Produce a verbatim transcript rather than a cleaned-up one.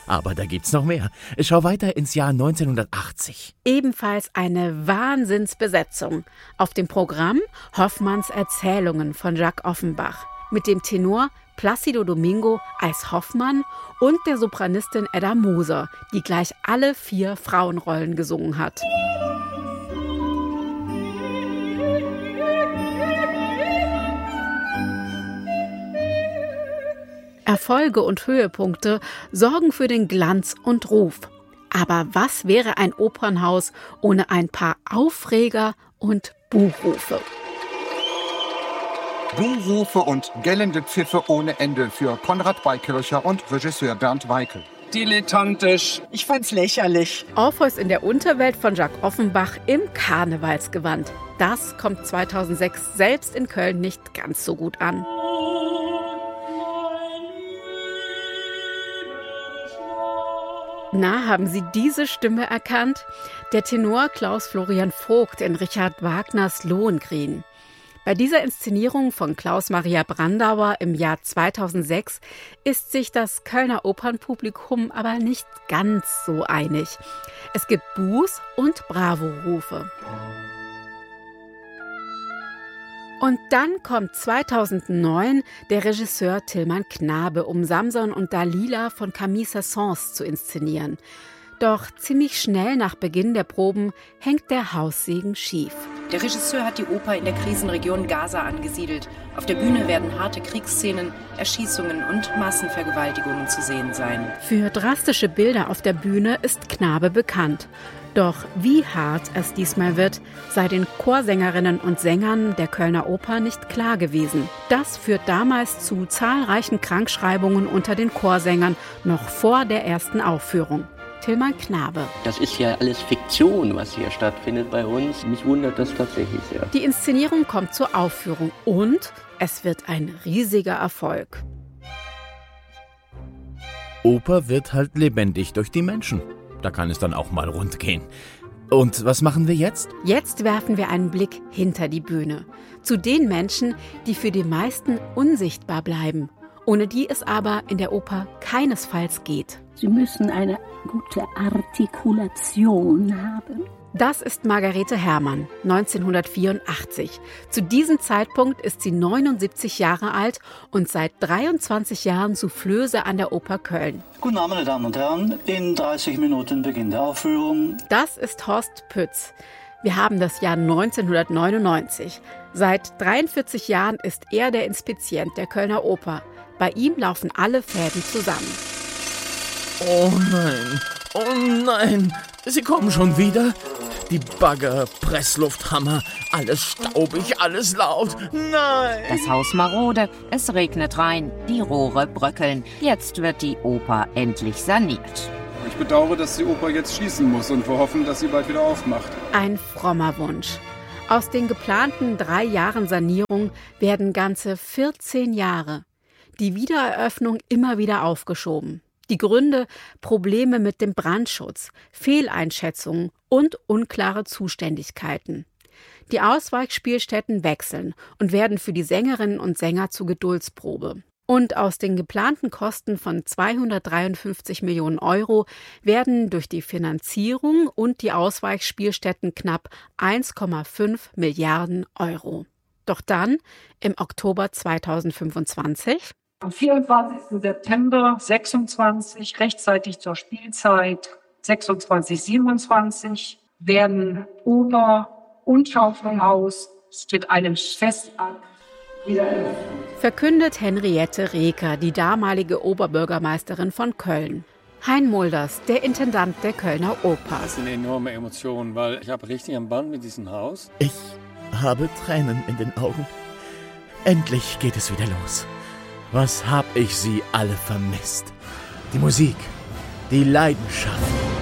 Aber da gibt's noch mehr. Schau weiter ins Jahr neunzehnhundertachtzig. Ebenfalls eine Wahnsinnsbesetzung. Auf dem Programm Hoffmanns Erzählungen von Jacques Offenbach. Mit dem Tenor Plácido Domingo als Hoffmann und der Sopranistin Edda Moser, die gleich alle vier Frauenrollen gesungen hat. Erfolge und Höhepunkte sorgen für den Glanz und Ruf. Aber was wäre ein Opernhaus ohne ein paar Aufreger und Buhrufe? Buhrufe und gellende Pfiffe ohne Ende für Konrad Beikircher und Regisseur Bernd Weikel. Dilettantisch. Ich fand's lächerlich. Orpheus in der Unterwelt von Jacques Offenbach im Karnevalsgewand. Das kommt zweitausendsechs selbst in Köln nicht ganz so gut an. Na, haben Sie diese Stimme erkannt? Der Tenor Klaus Florian Vogt in Richard Wagners Lohengrin. Bei dieser Inszenierung von Klaus Maria Brandauer im Jahr zweitausendsechs ist sich das Kölner Opernpublikum aber nicht ganz so einig. Es gibt Buhs und Bravo-Rufe. Und dann kommt zweitausendneun der Regisseur Tilman Knabe, um Samson und Dalila von Camille Saint-Saëns zu inszenieren. Doch ziemlich schnell nach Beginn der Proben hängt der Haussegen schief. Der Regisseur hat die Oper in der Krisenregion Gaza angesiedelt. Auf der Bühne werden harte Kriegsszenen, Erschießungen und Massenvergewaltigungen zu sehen sein. Für drastische Bilder auf der Bühne ist Knabe bekannt. Doch wie hart es diesmal wird, sei den Chorsängerinnen und Sängern der Kölner Oper nicht klar gewesen. Das führt damals zu zahlreichen Krankschreibungen unter den Chorsängern, noch vor der ersten Aufführung. Tilman Knabe. Das ist ja alles Fiktion, was hier stattfindet bei uns. Mich wundert das tatsächlich sehr. Die Inszenierung kommt zur Aufführung und es wird ein riesiger Erfolg. Oper wird halt lebendig durch die Menschen. Da kann es dann auch mal rund gehen. Und was machen wir jetzt? Jetzt werfen wir einen Blick hinter die Bühne. Zu den Menschen, die für die meisten unsichtbar bleiben. Ohne die es aber in der Oper keinesfalls geht. Sie müssen eine gute Artikulation haben. Das ist Margarete Herrmann, neunzehnhundertvierundachtzig. Zu diesem Zeitpunkt ist sie neunundsiebzig Jahre alt und seit dreiundzwanzig Jahren Soufflöse an der Oper Köln. Guten Abend, meine Damen und Herren. In dreißig Minuten Beginn der Aufführung. Das ist Horst Pütz. Wir haben das Jahr neunzehnhundertneunundneunzig. Seit dreiundvierzig Jahren ist er der Inspizient der Kölner Oper. Bei ihm laufen alle Fäden zusammen. Oh nein, oh nein, sie kommen schon wieder. Die Bagger, Presslufthammer, alles staubig, alles laut. Nein! Das Haus marode, es regnet rein, die Rohre bröckeln. Jetzt wird die Oper endlich saniert. Ich bedauere, dass die Oper jetzt schließen muss und wir hoffen, dass sie bald wieder aufmacht. Ein frommer Wunsch. Aus den geplanten drei Jahren Sanierung werden ganze vierzehn Jahre. Die Wiedereröffnung immer wieder aufgeschoben. Die Gründe: Probleme mit dem Brandschutz, Fehleinschätzungen und unklare Zuständigkeiten. Die Ausweichspielstätten wechseln und werden für die Sängerinnen und Sänger zur Geduldsprobe. Und aus den geplanten Kosten von zweihundertdreiundfünfzig Millionen Euro werden durch die Finanzierung und die Ausweichspielstätten knapp eins Komma fünf Milliarden Euro. Doch dann, im Oktober zweitausendfünfundzwanzig, am vierundzwanzigsten September sechsundzwanzig, rechtzeitig zur Spielzeit sechsundzwanzig siebenundzwanzig, werden Oper und Schauspielhaus mit einem Festakt wieder eröffnet. Verkündet Henriette Reker, die damalige Oberbürgermeisterin von Köln. Hein Mulders, der Intendant der Kölner Oper. Das ist eine enorme Emotion, weil ich habe richtig am Band mit diesem Haus. Ich habe Tränen in den Augen. Endlich geht es wieder los. Was hab ich sie alle vermisst? Die Musik, die Leidenschaft.